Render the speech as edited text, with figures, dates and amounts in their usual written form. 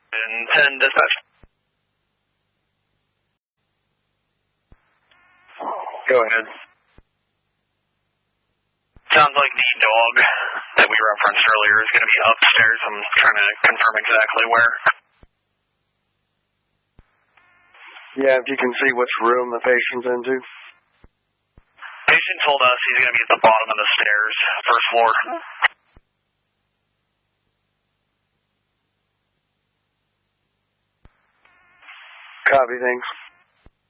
10 dispatch. Go ahead. Sounds like the dog that we referenced earlier is going to be upstairs. I'm trying to confirm exactly where. Yeah, if you can see which room the patient's into. Patient told us he's going to be at the bottom of the stairs, first floor. Copy, thanks.